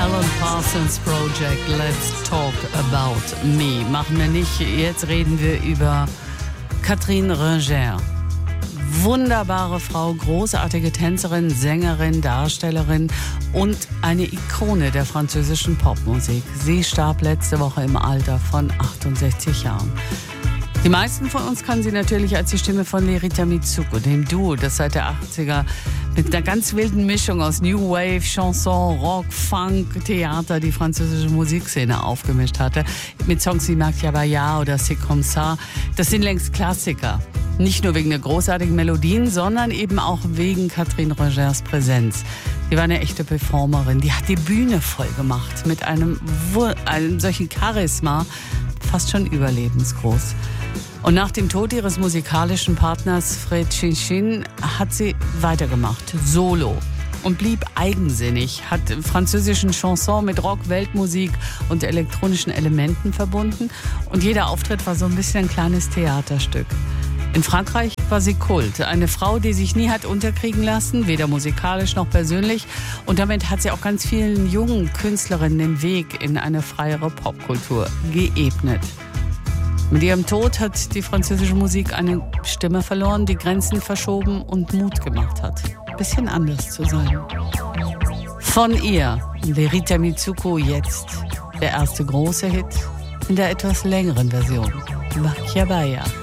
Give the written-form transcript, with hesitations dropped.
Alan Parsons Project, Let's Talk About Me. Machen wir nicht, jetzt reden wir über Catherine Ringer. Wunderbare Frau, großartige Tänzerin, Sängerin, Darstellerin und eine Ikone der französischen Popmusik. Sie starb letzte Woche im Alter von 68 Jahren. Die meisten von uns kennen sie natürlich als die Stimme von Lerita Mitsuko, dem Duo, das seit der 80er mit einer ganz wilden Mischung aus New Wave, Chanson, Rock, Funk, Theater die französische Musikszene aufgemischt hatte. Mit Songs wie Machiavaya oder C'est comme ça. Das sind längst Klassiker. Nicht nur wegen der großartigen Melodien, sondern eben auch wegen Catherine Ringers Präsenz. Sie war eine echte Performerin. Die hat die Bühne voll gemacht mit einem solchen Charisma, fast schon überlebensgroß. Und nach dem Tod ihres musikalischen Partners Fred Chinchin hat sie weitergemacht, solo. Und blieb eigensinnig, hat französischen Chanson mit Rock, Weltmusik und elektronischen Elementen verbunden. Und jeder Auftritt war so ein bisschen ein kleines Theaterstück. In Frankreich war sie Kult. Eine Frau, die sich nie hat unterkriegen lassen, weder musikalisch noch persönlich. Und damit hat sie auch ganz vielen jungen Künstlerinnen den Weg in eine freiere Popkultur geebnet. Mit ihrem Tod hat die französische Musik eine Stimme verloren, die Grenzen verschoben und Mut gemacht hat, ein bisschen anders zu sein. Von ihr, Lerita Mitsuko, jetzt der erste große Hit in der etwas längeren Version, Machiavaya.